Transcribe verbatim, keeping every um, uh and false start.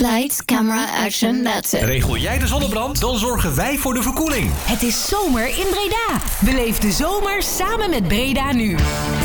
Lights, camera, action, that's it. Regel jij de zonnebrand? Dan zorgen wij voor de verkoeling. Het is zomer in Breda. Beleef de zomer samen met Breda Nu.